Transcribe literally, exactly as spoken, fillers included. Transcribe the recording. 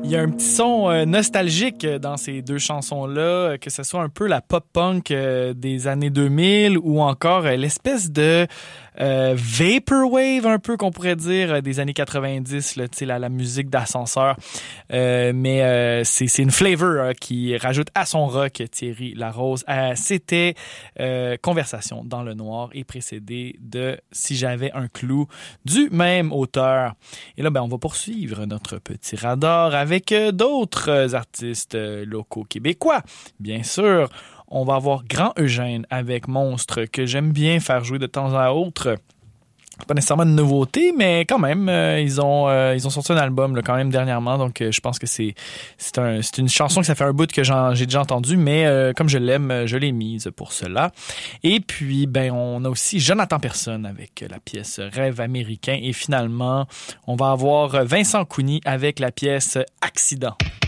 Il y a un petit son euh, nostalgique dans ces deux chansons-là, que ce soit un peu la pop-punk euh, des années deux mille ou encore euh, l'espèce de euh, vaporwave un peu qu'on pourrait dire euh, des années quatre-vingt-dix, là, tu sais, la, la musique d'ascenseur. Euh, mais euh, c'est, c'est une flavor hein, qui rajoute à son rock Thierry Larose. Euh, c'était euh, Conversation dans le noir et précédé de Si j'avais un clou du même auteur. Et là, ben, on va poursuivre notre petit radar avec d'autres artistes locaux québécois. Bien sûr, on va avoir Grand Eugène avec Monstre, que j'aime bien faire jouer de temps à autre. Pas nécessairement de nouveauté, mais quand même, euh, ils ont euh, ils ont sorti un album là, quand même dernièrement, donc euh, je pense que c'est c'est un c'est une chanson que ça fait un bout que j'en, j'ai déjà entendu, mais euh, comme je l'aime, je l'ai mise pour cela. Et puis ben on a aussi Jonathan Personne avec la pièce Rêve américain, et finalement on va avoir Vincent Cougny avec la pièce Accident.